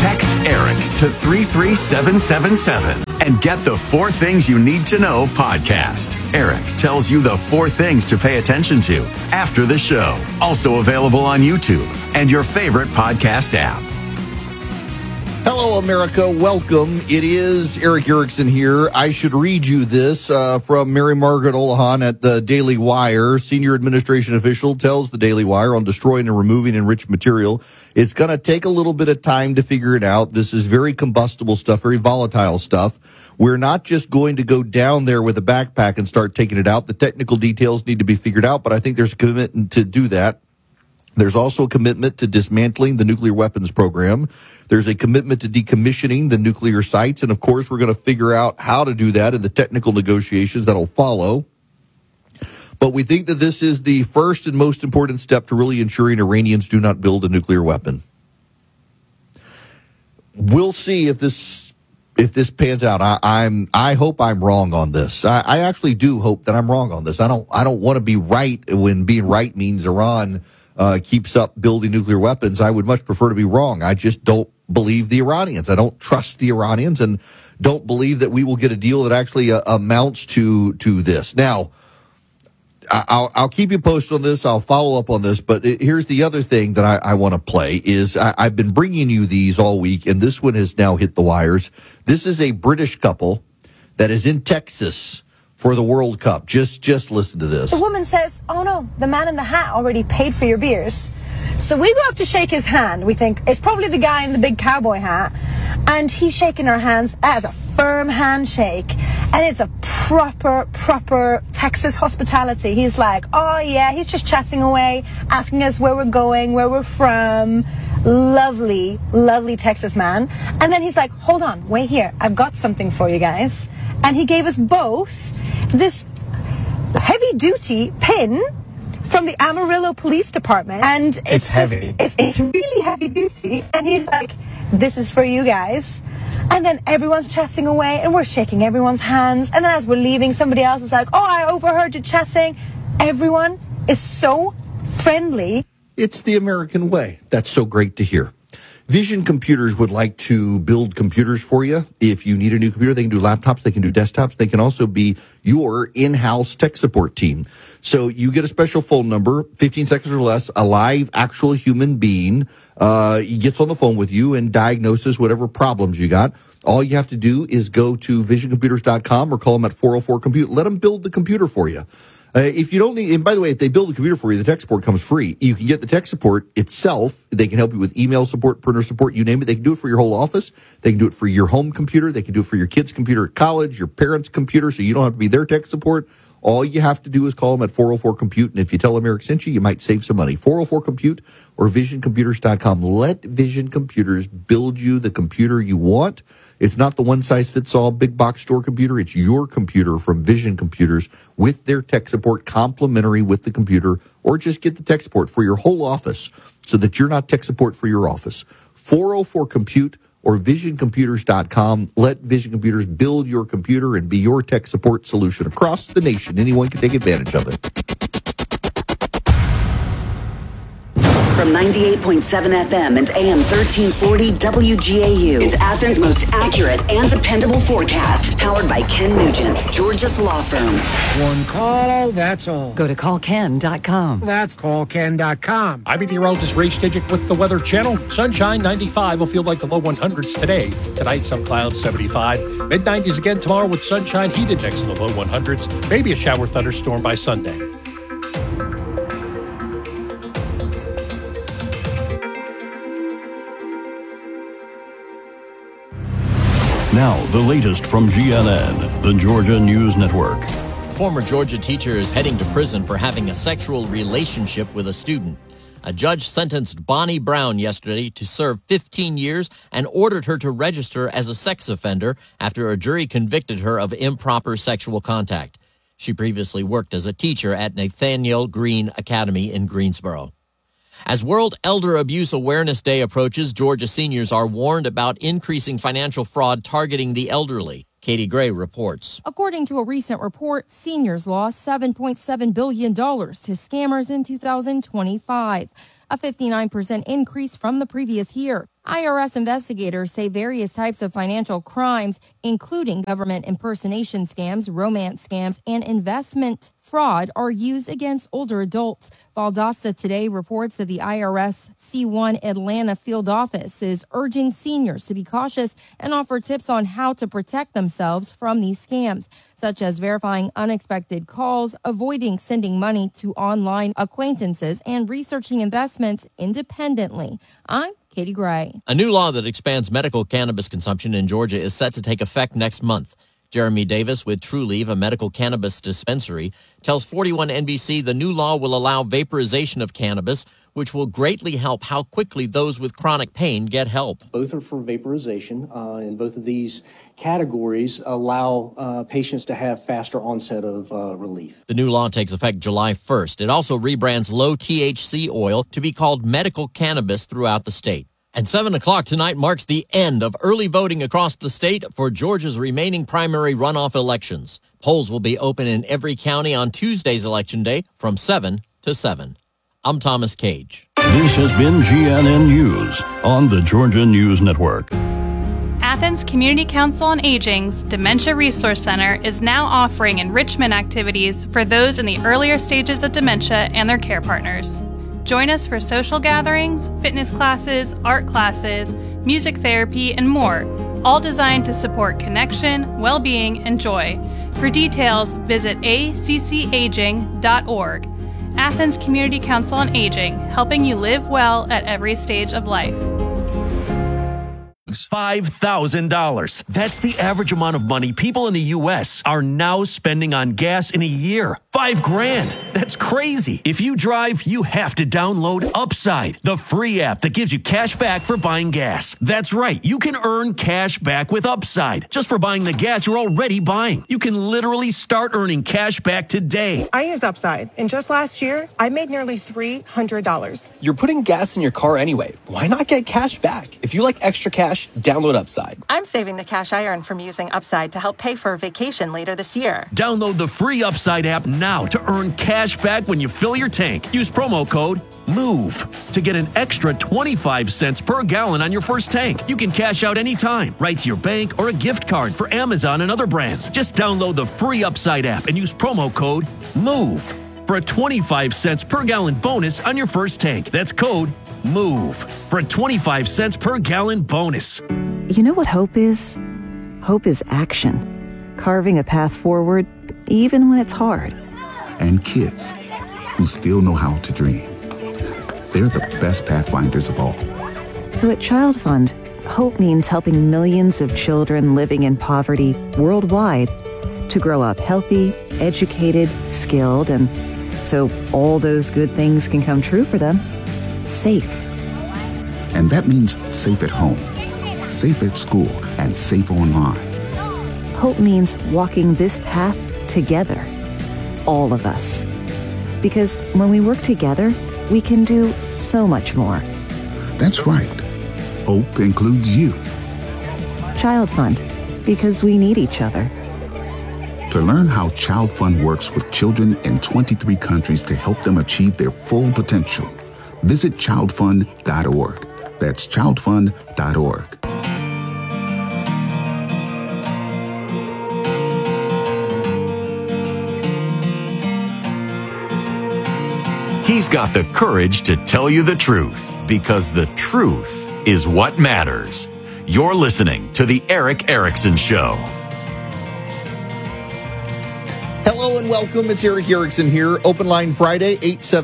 Text ERIC to 33777 and get the 4 Things You Need to Know podcast. ERIC tells you the 4 things to pay attention to after the show. Also available on YouTube and your favorite podcast app. Hello, America. Welcome. It is Eric Erickson here. I should read you this from Mary Margaret Olahan at the Daily Wire. Senior administration official tells the Daily Wire on destroying and removing enriched material. It's going to take a little bit of time to figure it out. This is very combustible stuff, very volatile stuff. We're not just going to go down there with a backpack and start taking it out. The technical details need to be figured out, but I think there's a commitment to do that. There's also a commitment to dismantling the nuclear weapons program. There's a commitment to decommissioning the nuclear sites. And, of course, we're going to figure out how to do that in the technical negotiations that'll follow. But we think that this is the first and most important step to really ensuring Iranians do not build a nuclear weapon. We'll see if this pans out. I hope I'm wrong on this. I actually do hope that I'm wrong on this. I don't want to be right when being right means Iran keeps up building nuclear weapons. I would much prefer to be wrong. I just don't believe the Iranians. I don't trust the Iranians and don't believe that we will get a deal that actually amounts to this. Now, I'll keep you posted on this. I'll follow up on this. But here's the other thing that I want to play is I've been bringing you these all week, and this one has now hit the wires. This is a British couple that is in Texas for the World Cup. Just listen to this. The woman says, "Oh no, the man in the hat already paid for your beers." So we go up to shake his hand. We think it's probably the guy in the big cowboy hat. And he's shaking our hands as a firm handshake. And it's a proper Texas hospitality. He's like, oh yeah, he's just chatting away, asking us where we're going, where we're from. Lovely Texas man. And then he's like, hold on, wait here. I've got something for you guys. And he gave us both this heavy-duty pin from the Amarillo Police Department. And it's heavy. It's really heavy-duty. And he's like, this is for you guys. And then everyone's chatting away, and we're shaking everyone's hands. And then as we're leaving, somebody else is like, oh, I overheard you chatting. Everyone is so friendly. It's the American way. That's so great to hear. Vision Computers would like to build computers for you. If you need a new computer, they can do laptops, they can do desktops, they can also be your in-house tech support team. So you get a special phone number, 15 seconds or less, a live, actual human being he gets on the phone with you and diagnoses whatever problems you got. All you have to do is go to visioncomputers.com or call them at 404-COMPUTE. Let them build the computer for you. If you don't need, and by the way, if they build a computer for you, the tech support comes free. You can get the tech support itself. They can help you with email support, printer support, you name it. They can do it for your whole office. They can do it for your home computer. They can do it for your kid's computer at college, your parents' computer, so you don't have to be their tech support. All you have to do is call them at 404-COMPUTE, and if you tell them Eric sent you might save some money. 404-COMPUTE or visioncomputers.com. Let Vision Computers build you the computer you want. It's not the one-size-fits-all big box store computer. It's your computer from Vision Computers with their tech support complimentary with the computer, or just get the tech support for your whole office so that you're not tech support for your office. 404-COMPUTE or visioncomputers.com. Let Vision Computers build your computer and be your tech support solution across the nation. Anyone can take advantage of it. From 98.7 FM and AM 1340 WGAU, it's Athens' most accurate and dependable forecast. Powered by Ken Nugent, Georgia's law firm. One call, that's all. Go to callken.com. That's callken.com. I'm meteorologist Ray Stijic with the Weather Channel. Sunshine, 95. Will feel like the low 100s today. Tonight, some clouds, 75. Mid-90s again tomorrow with sunshine, heat index in the low 100s. Maybe a shower thunderstorm by Sunday. Now, the latest from GNN, the Georgia News Network. A former Georgia teacher is heading to prison for having a sexual relationship with a student. A judge sentenced Bonnie Brown yesterday to serve 15 years and ordered her to register as a sex offender after a jury convicted her of improper sexual contact. She previously worked as a teacher at Nathaniel Green Academy in Greensboro. As World Elder Abuse Awareness Day approaches, Georgia seniors are warned about increasing financial fraud targeting the elderly. Katie Gray reports. According to a recent report, seniors lost $7.7 billion to scammers in 2025, a 59% increase from the previous year. IRS investigators say various types of financial crimes, including government impersonation scams, romance scams, and investment fraud, are used against older adults. Valdosta Today reports that the IRS C1 Atlanta field office is urging seniors to be cautious and offer tips on how to protect themselves from these scams, such as verifying unexpected calls, avoiding sending money to online acquaintances, and researching investments independently. I'm Katie Gray. A new law that expands medical cannabis consumption in Georgia is set to take effect next month. Jeremy Davis with TruLeave, a medical cannabis dispensary, tells 41 NBC the new law will allow vaporization of cannabis, which will greatly help how quickly those with chronic pain get help. Both are for vaporization, and both of these categories allow patients to have faster onset of relief. The new law takes effect July 1st. It also rebrands low THC oil to be called medical cannabis throughout the state. And 7 o'clock tonight marks the end of early voting across the state for Georgia's remaining primary runoff elections. Polls will be open in every county on Tuesday's Election Day from 7 to 7. I'm Thomas Cage. This has been GNN News on the Georgia News Network. Athens Community Council on Aging's Dementia Resource Center is now offering enrichment activities for those in the earlier stages of dementia and their care partners. Join us for social gatherings, fitness classes, art classes, music therapy, and more, all designed to support connection, well-being, and joy. For details, visit accaging.org. Athens Community Council on Aging, helping you live well at every stage of life. $5,000. That's the average amount of money people in the U.S. are now spending on gas in a year. $5,000. That's crazy. If you drive, you have to download Upside, the free app that gives you cash back for buying gas. That's right. You can earn cash back with Upside just for buying the gas you're already buying. You can literally start earning cash back today. I use Upside, and just last year, I made nearly $300. You're putting gas in your car anyway. Why not get cash back? If you like extra cash, download Upside. I'm saving the cash I earn from using Upside to help pay for a vacation later this year. Download the free Upside app now to earn cash back when you fill your tank. Use promo code MOVE to get an extra 25 cents per gallon on your first tank. You can cash out anytime, right to your bank or a gift card for Amazon and other brands. Just download the free Upside app and use promo code MOVE for a 25 cents per gallon bonus on your first tank. That's code MOVE for a 25 cents per gallon bonus. You know what hope is? Hope is action. Carving a path forward, even when it's hard. And kids who still know how to dream. They're the best pathfinders of all. So at Child Fund, hope means helping millions of children living in poverty worldwide to grow up healthy, educated, skilled, and so all those good things can come true for them. Safe. And that means safe at home, safe at school, and safe online. Hope means walking this path together, all of us. Because when we work together, we can do so much more. That's right. Hope includes you. Child Fund, because we need each other. To learn how Child Fund works with children in 23 countries to help them achieve their full potential, visit childfund.org. That's childfund.org. He's got the courage to tell you the truth, because the truth is what matters. You're listening to The Erick Erickson Show. Hello and welcome. It's Erick Erickson here. Open Line Friday,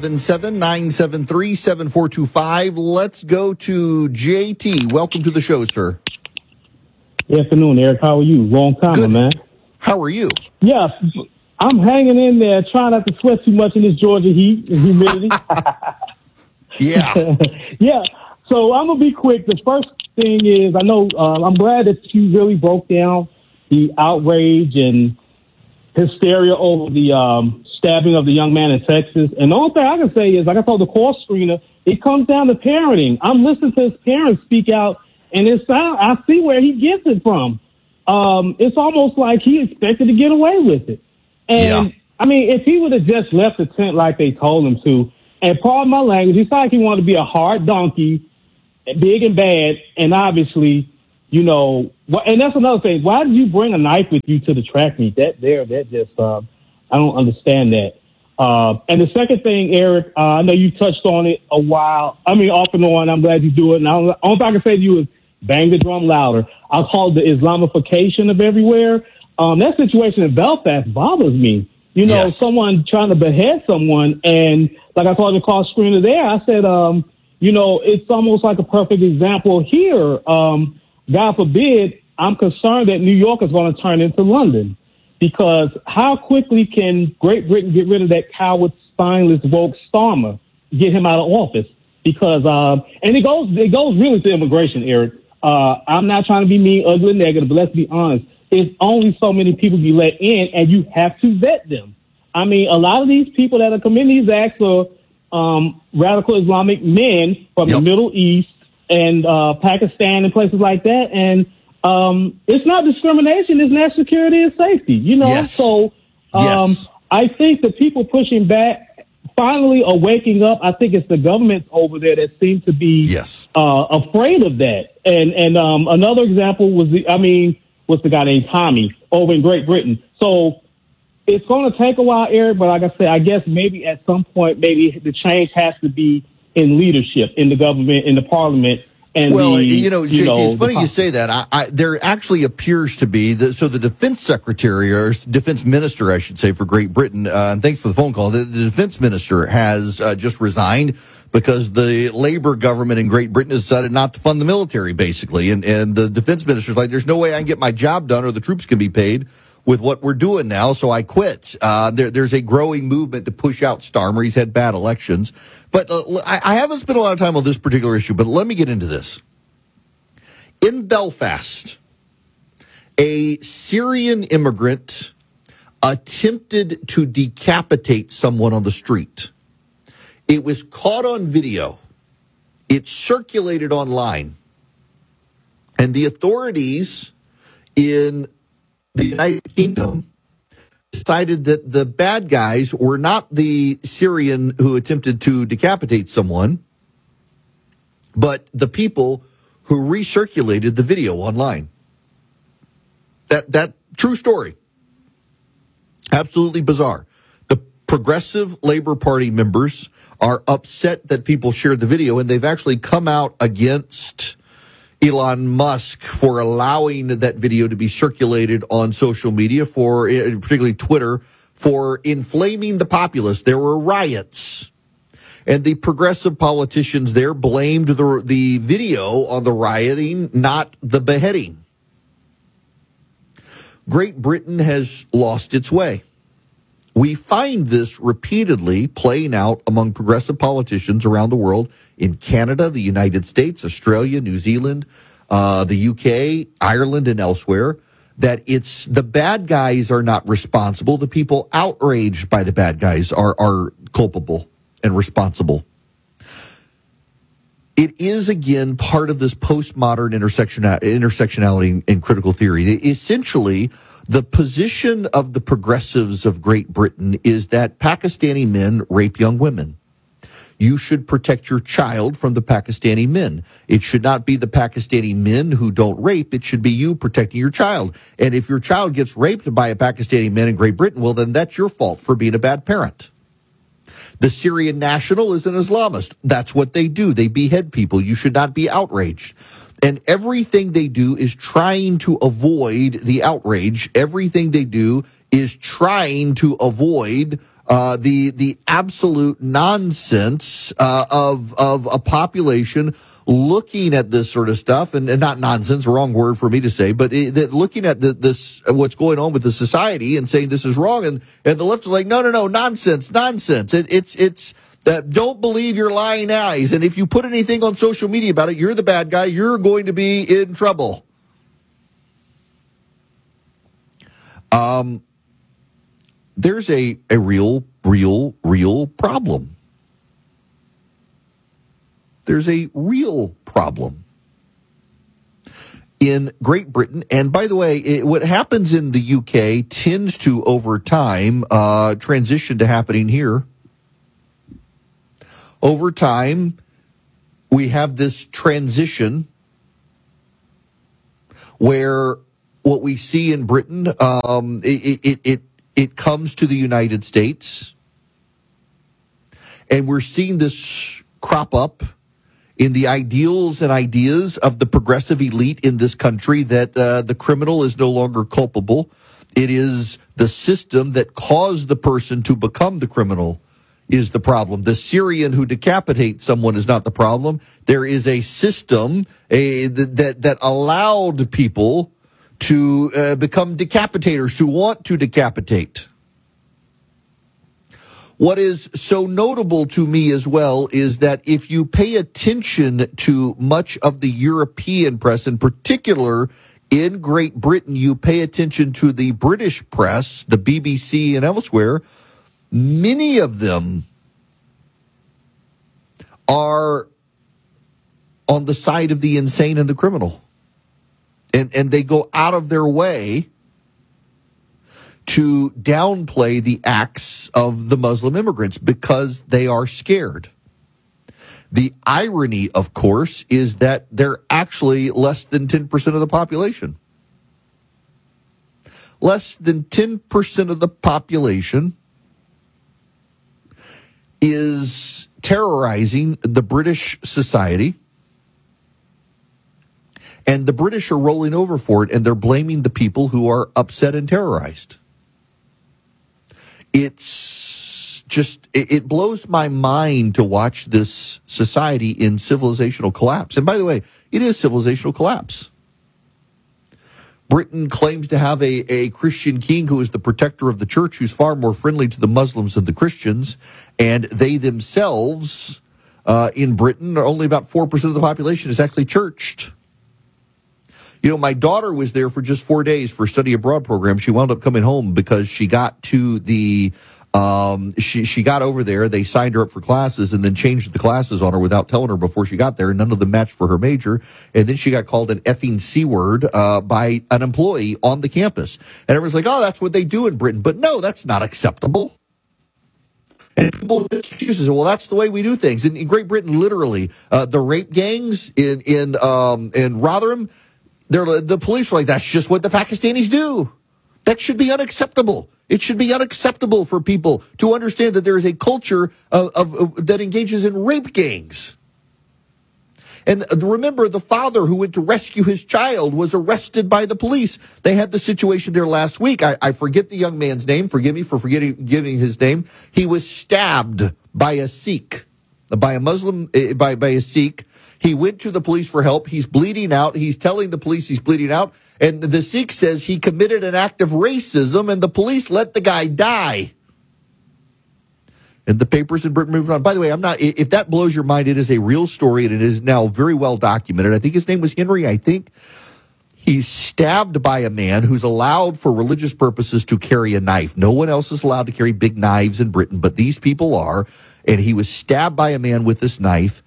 877-973-7425. Let's go to JT. Welcome to the show, sir. Good afternoon, Eric. How are you? Long time, Good. Man. How are you? Yeah, I'm hanging in there, trying not to sweat too much in this Georgia heat and humidity. Yeah. Yeah. So I'm going to be quick. The first thing is, I know I'm glad that you really broke down the outrage and hysteria over the stabbing of the young man in Texas. And the only thing I can say is, like I told the call screener, it comes down to parenting. I'm listening to his parents speak out, and I see where he gets it from. It's almost like he expected to get away with it. And, yeah. I mean, if he would have just left the tent like they told him to, and pardon my language, it's like he wanted to be a hard donkey big and bad, and obviously, you know, and that's another thing. Why did you bring a knife with you to the track meet? That just, I don't understand that. And the second thing, Eric, I know you touched on it off and on. I'm glad you do it. And all I can say to you is bang the drum louder. I'll call it the Islamification of everywhere. That situation in Belfast bothers me. You know, someone trying to behead someone, and like I told the call screener there, I said, you know, it's almost like a perfect example here. God forbid, I'm concerned that New York is going to turn into London, because how quickly can Great Britain get rid of that coward, spineless, woke Starmer, get him out of office? Because, and it goes really to immigration, Eric. I'm not trying to be mean, ugly, negative, but let's be honest. It's only so many people you let in, and you have to vet them. I mean, a lot of these people that are committing these acts are radical Islamic men from the Middle East and Pakistan and places like that. And it's not discrimination; it's national security and safety. You know, so I think the people pushing back finally are waking up. I think it's the governments over there that seem to be afraid of that. And another example was the guy named Tommy over in Great Britain. So it's going to take a while, Eric, but like I said, I guess maybe at some point, maybe the change has to be in leadership, in the government, in the parliament. And JT, it's funny you say that. There actually appears to be, the defense secretary, or defense minister, I should say, for Great Britain, and thanks for the phone call, the defense minister has just resigned because the Labour government in Great Britain has decided not to fund the military, basically. And the defense minister's like, there's no way I can get my job done or the troops can be paid with what we're doing now, so I quit. There's a growing movement to push out Starmer. He's had bad elections. But I haven't spent a lot of time on this particular issue, but let me get into this. In Belfast, a Syrian immigrant attempted to decapitate someone on the street. It was caught on video. It circulated online. And the authorities in the United Kingdom decided that the bad guys were not the Syrian who attempted to decapitate someone, but the people who recirculated the video online. That true story. Absolutely bizarre. The Progressive Labour Party members are upset that people shared the video, and they've actually come out against Elon Musk for allowing that video to be circulated on social media, for particularly Twitter, for inflaming the populace. There were riots, and the progressive politicians there blamed the video on the rioting, not the beheading. Great Britain has lost its way. We find this repeatedly playing out among progressive politicians around the world, in Canada, the United States, Australia, New Zealand, the UK, Ireland, and elsewhere, that it's the bad guys are not responsible. The people outraged by the bad guys are culpable and responsible. It is, again, part of this postmodern intersectionality and critical theory. Essentially, the position of the progressives of Great Britain is that Pakistani men rape young women. You should protect your child from the Pakistani men. It should not be the Pakistani men who don't rape. It should be you protecting your child. And if your child gets raped by a Pakistani man in Great Britain, well, then that's your fault for being a bad parent. The Syrian national is an Islamist. That's what they do. They behead people. You should not be outraged. And everything they do is trying to avoid the outrage. Everything they do is trying to avoid the absolute nonsense of a population looking at this sort of stuff, and not nonsense, wrong word for me to say, but looking at this what's going on with the society and saying this is wrong, and the left is like, no, nonsense. It's don't believe your lying eyes, and if you put anything on social media about it, you're the bad guy. You're going to be in trouble. There's a real problem. There's a real problem in Great Britain. And by the way, what happens in the UK tends to, over time, transition to happening here. Over time, we have this transition where what we see in Britain, it comes to the United States, and we're seeing this crop up in the ideals and ideas of the progressive elite in this country that the criminal is no longer culpable. It is the system that caused the person to become the criminal is the problem. The Syrian who decapitates someone is not the problem. There is a system that allowed people to become decapitators, who want to decapitate. What is so notable to me as well is that if you pay attention to much of the European press, in particular in Great Britain, you pay attention to the British press, the BBC and elsewhere, many of them are on the side of the insane and the criminal. And they go out of their way to downplay the acts of the Muslim immigrants because they are scared. The irony, of course, is that they're actually less than 10% of the population. Less than 10% of the population is terrorizing the British society. And the British are rolling over for it, and they're blaming the people who are upset and terrorized. It's just, it blows my mind to watch this society in civilizational collapse. And by the way, it is civilizational collapse. Britain claims to have a Christian king who is the protector of the church, who's far more friendly to the Muslims than the Christians. And they themselves, in Britain, are only about 4% of the population is actually churched. You know, my daughter was there for just 4 days for a study abroad program. She wound up coming home because she got to the, she got over there. They signed her up for classes and then changed the classes on her without telling her before she got there. And none of them matched for her major. And then she got called an effing C word, by an employee on the campus. And everyone's like, oh, that's what they do in Britain. But no, that's not acceptable. And people excuses, well, that's the way we do things. In Great Britain, literally, the rape gangs in Rotherham, the police were like, that's just what the Pakistanis do. That should be unacceptable. It should be unacceptable for people to understand that there is a culture of that engages in rape gangs. And remember, the father who went to rescue his child was arrested by the police. They had the situation there last week. I forget the young man's name. Forgive me for giving his name. He was stabbed by a Sikh, by a Muslim, by a Sikh. He went to the police for help. He's bleeding out. He's telling the police he's bleeding out. And the Sikh says he committed an act of racism, and the police let the guy die. And the papers in Britain moved on. By the way, if that blows your mind, it is a real story, and it is now very well documented. I think his name was Henry, He's stabbed by a man who's allowed for religious purposes to carry a knife. No one else is allowed to carry big knives in Britain, but these people are. And he was stabbed by a man with this knife.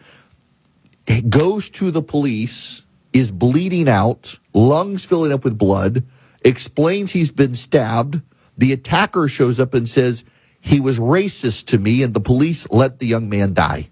Goes to the police, is bleeding out, lungs filling up with blood, explains he's been stabbed. The attacker shows up and says, he was racist to me, and the police let the young man die.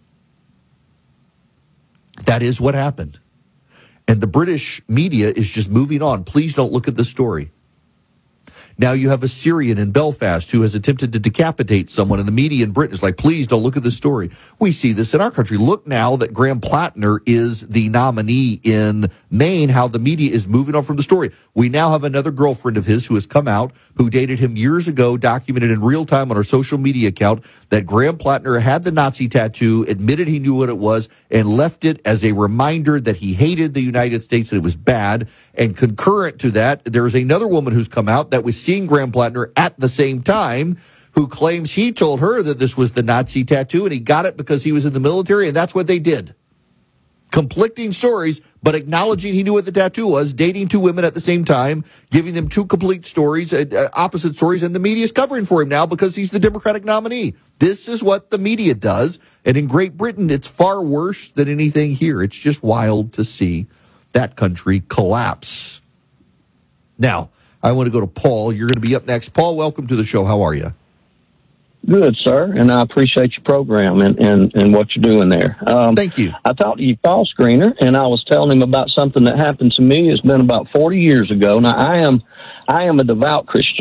That is what happened. And the British media is just moving on. Please don't look at the story. Now you have a Syrian in Belfast who has attempted to decapitate someone, and the media in Britain is like, please don't look at this story. We see this in our country. Look now that Graham Plattner is the nominee in Maine, how the media is moving on from the story. We now have another girlfriend of his who has come out, who dated him years ago, documented in real time on her social media account that Graham Plattner had the Nazi tattoo, admitted he knew what it was, and left it as a reminder that he hated the United States and it was bad. And concurrent to that, there is another woman who's come out that was seeing Graham Plattner at the same time, who claims he told her that this was the Nazi tattoo and he got it because he was in the military, and that's what they did. Conflicting stories, but acknowledging he knew what the tattoo was, dating two women at the same time, giving them two complete stories, opposite stories, and the media is covering for him now because he's the Democratic nominee. This is what the media does, and in Great Britain, it's far worse than anything here. It's just wild to see that country collapse. Now, I want to go to Paul. You're going to be up next. Paul, welcome to the show. How are you? Good, sir, and I appreciate your program and what you're doing there. Thank you. I talked to your call screener, and I was telling him about something that happened to me. It's been about 40 years ago. Now, I am a devout Christian.